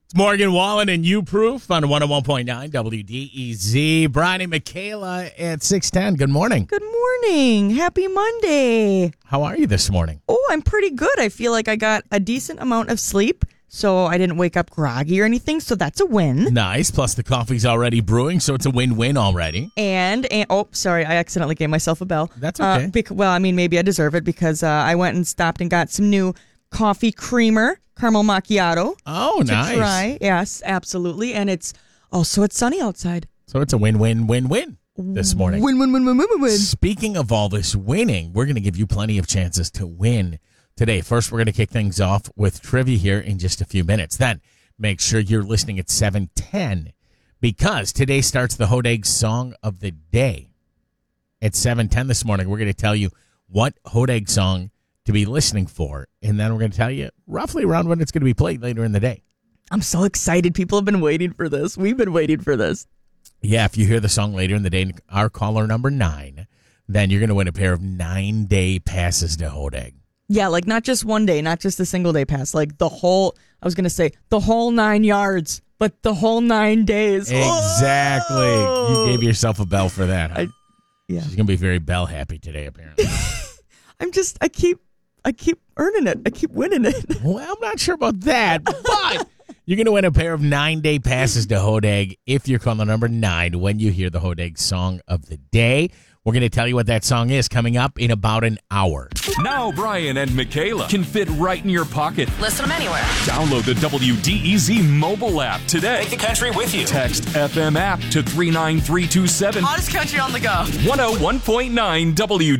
It's Morgan Wallen and You Proof on 101.9 WDEZ. Brian and Michaela at 610. Good morning. Good morning. Happy Monday. How are you this morning? Oh, I'm pretty good. I feel like I got a decent amount of sleep, so I didn't wake up groggy or anything, so that's a win. Nice. Plus the coffee's already brewing, so it's a win-win already. And oh, sorry, I accidentally gave myself a bell. That's okay. Maybe I deserve it because I went and stopped and got some new coffee creamer, caramel macchiato. Oh, nice. To try. Yes, absolutely. And it's sunny outside. So it's a win-win-win-win this morning. Win. Speaking of all this winning, we're going to give you plenty of chances to win today. First, we're going to kick things off with trivia here in just a few minutes. Then, make sure you're listening at 7:10 because today starts the Hodag Song of the Day. At 7:10 this morning, we're going to tell you what Hodag song to be listening for, and then we're going to tell you roughly around when it's going to be played later in the day. I'm so excited. People have been waiting for this. We've been waiting for this. Yeah, if you hear the song later in the day, our caller number 9, then you're going to win a pair of 9-day passes to Hodag. Yeah, like not just one day, not just a single day pass, like the whole 9 yards, but the whole 9 days. Exactly. Oh! You gave yourself a bell for that. Huh? Yeah. She's going to be very bell happy today, apparently. I keep earning it. I keep winning it. Well, I'm not sure about that, but you're going to win a pair of 9-day passes to Hodag if you're calling the number 9 when you hear the Hodag Song of the Day. We're going to tell you what that song is coming up in about an hour. Now Brian and Michaela can fit right in your pocket. Listen them anywhere. Download the WDEZ mobile app today. Take the country with you. Text FM app to 39327. Hottest country on the go. 101.9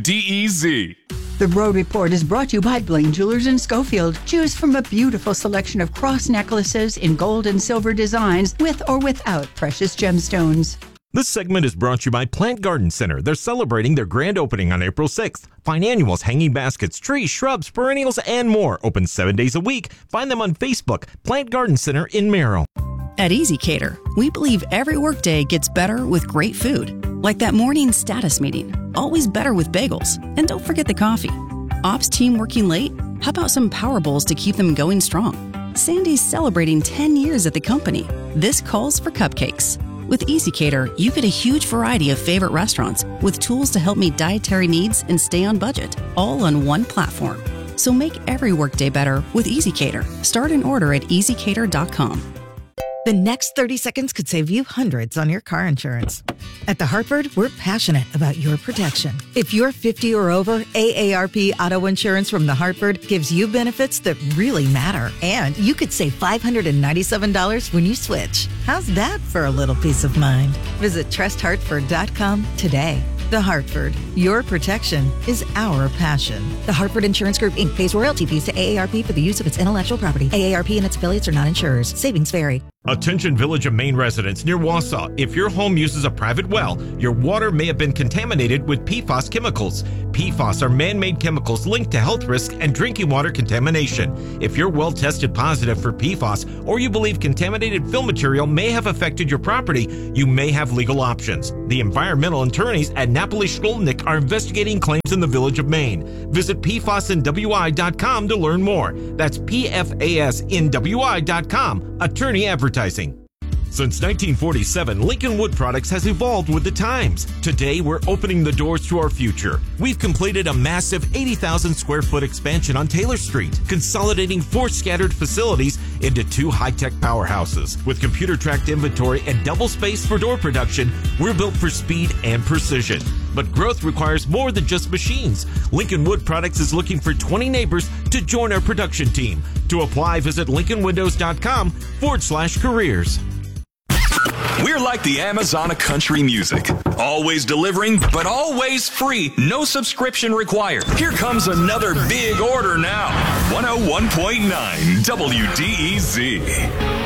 WDEZ. The Road Report is brought to you by Blaine Jewelers in Schofield. Choose from a beautiful selection of cross necklaces in gold and silver designs with or without precious gemstones. This segment is brought to you by Plant Garden Center. They're celebrating their grand opening on April 6th. Find annuals, hanging baskets, trees, shrubs, perennials, and more. Open 7 days a week. Find them on Facebook. Plant Garden Center in Merrill. At EasyCater, we believe every workday gets better with great food. Like that morning status meeting. Always better with bagels. And don't forget the coffee. Ops team working late? How about some power bowls to keep them going strong? Sandy's celebrating 10 years at the company. This calls for cupcakes. With EasyCater, you get a huge variety of favorite restaurants with tools to help meet dietary needs and stay on budget, all on one platform. So make every workday better with EasyCater. Start an order at easycater.com. The next 30 seconds could save you hundreds on your car insurance. At The Hartford, we're passionate about your protection. If you're 50 or over, AARP Auto Insurance from The Hartford gives you benefits that really matter. And you could save $597 when you switch. How's that for a little peace of mind? Visit trusthartford.com today. The Hartford, your protection is our passion. The Hartford Insurance Group, Inc. pays royalty fees to AARP for the use of its intellectual property. AARP and its affiliates are not insurers. Savings vary. Attention Village of Maine residents near Wausau. If your home uses a private well, your water may have been contaminated with PFAS chemicals. PFAS are man-made chemicals linked to health risks and drinking water contamination. If your well tested positive for PFAS or you believe contaminated fill material may have affected your property, you may have legal options. The environmental attorneys at Napoli Skolnick are investigating claims in the Village of Maine. Visit PFASinWI.com to learn more. That's PFASinWI.com. Attorney advertising. Since 1947, Lincoln Wood Products has evolved with the times. Today, we're opening the doors to our future. We've completed a massive 80,000 square foot expansion on Taylor Street, consolidating 4 scattered facilities into 2 high-tech powerhouses. With computer-tracked inventory and double space for door production, we're built for speed and precision. But growth requires more than just machines. Lincoln Wood Products is looking for 20 neighbors to join our production team. To apply, visit lincolnwindows.com/careers. We're like the Amazon of country music. Always delivering, but always free. No subscription required. Here comes another big order now. 101.9 WDEZ.